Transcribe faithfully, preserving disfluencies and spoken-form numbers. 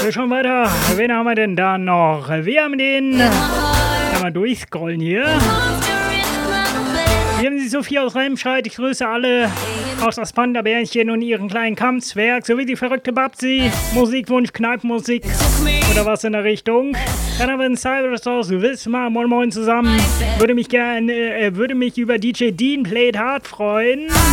wir schauen weiter. Wen haben wir denn da noch? Wir haben den... Kann man durchscrollen hier. Wir haben die Sophie aus Remscheid. Ich grüße alle aus das Panda-Bärchen und ihren kleinen Kampfzwerg, sowie die verrückte Babsi. Musikwunsch, Kneipenmusik oder was in der Richtung. Dann haben wir den Cyrus aus Wismar. Moin Moin zusammen. Würde mich gerne, äh, würde mich über D J Dean Played Hard freuen.